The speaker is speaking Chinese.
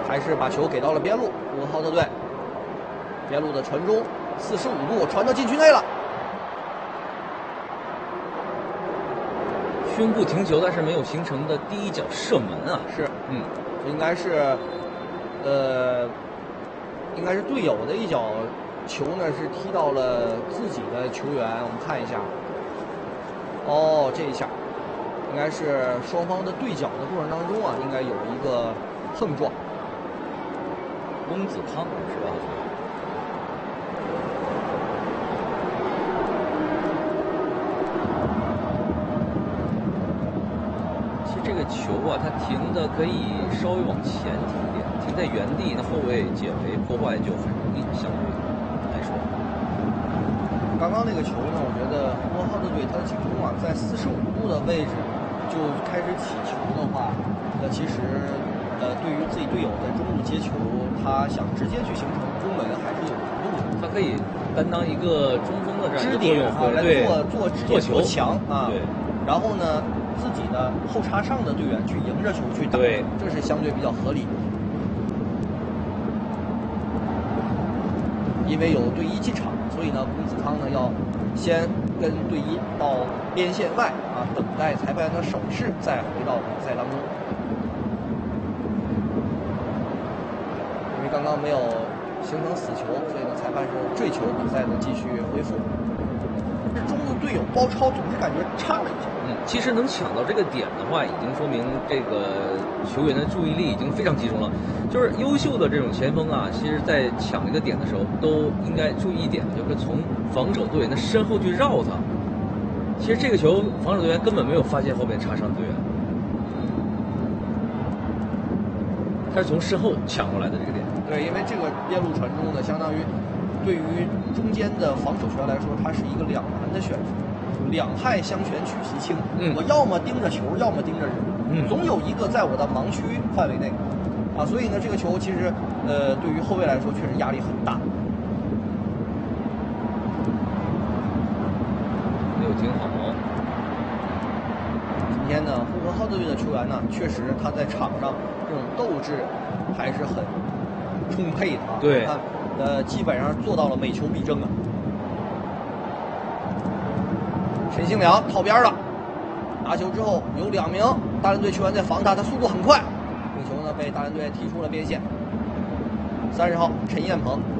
还是把球给到了边路，呼和浩特队。边路的传中，45度传到禁区内了。 宣布停球，但是没有形成的第一脚射门啊。 是，这应该是，应该是队友的一脚球呢，是踢到了自己的球员。我们看一下，哦，这一下，应该是双方的对角的过程当中啊，应该有一个碰撞。 翁子康是吧？其实这个球啊，它停的可以稍微往前停一点，停在原地，那后卫解围破坏就很容易，相对来说。 刚刚那个球呢，我觉得呼和浩特队他的进攻啊，在45度的位置就开始起球的话，其实对于自己队友在中路接球，他想直接去形成攻门还是有难度的。 他可以担当一个中锋的这样一个作用， 来做支点做墙啊。 对。 然后呢，自己的后插上的队员去迎着球去打， 对， 这是相对比较合理的。因为有队医进场，所以呢，龚子康呢要先跟队医到边线外啊，等待裁判的手势，再回到比赛当中。因为刚刚没有形成死球，所以呢，裁判是坠球，比赛呢继续恢复。这中路队友包抄总是感觉差了一些。 其实能抢到这个点的话，已经说明这个球员的注意力已经非常集中了。就是优秀的这种前锋啊，其实在抢这个点的时候，都应该注意一点，就是从防守队员的身后去绕他。其实这个球，防守队员根本没有发现后面插上队员，他是从身后抢过来的这个点。 对，因为这个边路传中呢，相当于对于中间的防守球员来说，它是一个两难的选择。两害相权取其轻，我要么盯着球，要么盯着人，总有一个在我的盲区范围内，啊，所以呢，这个球其实，对于后卫来说确实压力很大。 没有挺好。 今天呢，呼和浩特队的球员呢，确实他在场上这种斗志还是很充沛的啊。 对， 看，基本上做到了每球必争啊。陈兴良靠边了，拿球之后有2名大连队球员在防他，他速度很快，这个球呢被大连队踢出了边线。30号陈彦鹏